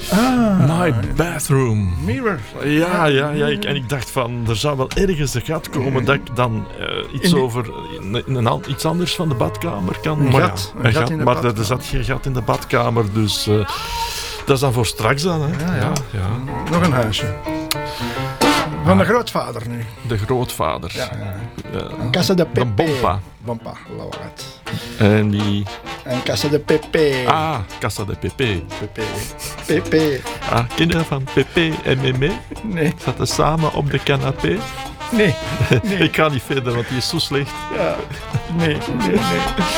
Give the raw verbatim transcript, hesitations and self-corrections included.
Ah, My bathroom. Mirror. Ja, ja, ja. Ik, en ik dacht van, er zou wel ergens een gat komen dat ik dan uh, iets In de- over een, een, an- iets anders van de badkamer kan. Een maar gat, ja, een gat in de maar er- er badkamer. zat geen gat in de badkamer, dus uh, dat is dan voor straks dan. Hè. Ja, ja. ja. Nog een huisje. Van de grootvader nu. De grootvader. Ja, ja. Uh, Casa de de Pepe. Bompa. Bompa, Lord. En die... En Casa de Pepe. Ah, Casa de Pepe. Pepe. Pepe. Ah, kinderen van Pepe en Meme Nee, zaten samen op de canapé. nee, nee. Ik ga niet verder, want die is zo slecht. Ja. Nee, nee, nee.